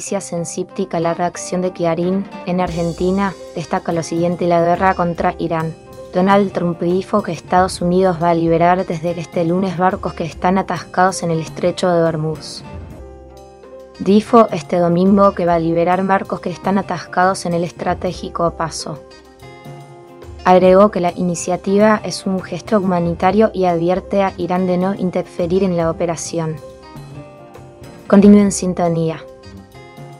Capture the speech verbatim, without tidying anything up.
noticias en Siptic a la reacción de Clarín, en Argentina, destaca lo siguiente: la guerra contra Irán. Donald Trump dijo que Estados Unidos va a liberar desde este lunes barcos que están atascados en el estrecho de Hormuz. Dijo este domingo que va a liberar barcos que están atascados en el estratégico paso. Agregó que la iniciativa es un gesto humanitario y advierte a Irán de no interferir en la operación. Continúe en sintonía.